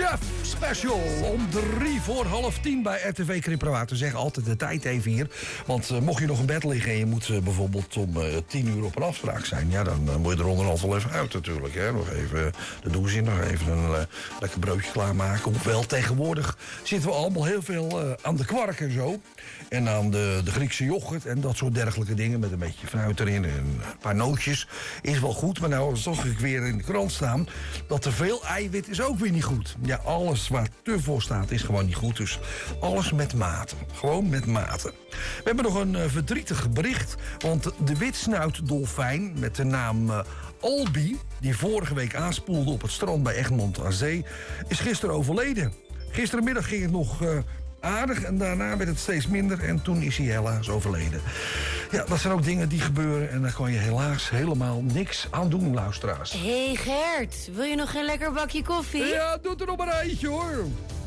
Chef Special om 10:03 bij RTV Kripraat. We zeggen altijd de tijd even hier. Want mocht je nog in bed liggen en je moet bijvoorbeeld om 10:00 op een afspraak zijn... ja, dan moet je er onderhand wel even uit natuurlijk. Hè. Nog even de douche in, nog even een lekker broodje klaarmaken. Hoewel, tegenwoordig zitten we allemaal heel veel aan de kwark en zo. En aan de Griekse yoghurt en dat soort dergelijke dingen... met een beetje fruit erin en een paar nootjes. Is wel goed, maar nou zag ik weer in de krant staan... dat te veel eiwit is ook weer niet goed. Ja, alles waar te voor staat is gewoon niet goed. Dus alles met mate. Gewoon met mate. We hebben nog een verdrietig bericht. Want de witsnuitdolfijn met de naam Albi... die vorige week aanspoelde op het strand bij Egmond aan Zee... is gisteren overleden. Gisterenmiddag ging het nog... aardig en daarna werd het steeds minder en toen is hij helaas overleden. Ja, dat zijn ook dingen die gebeuren en daar kan je helaas helemaal niks aan doen, luisteraars. Hé Gert, wil je nog geen lekker bakje koffie? Ja, doe er nog maar eentje hoor.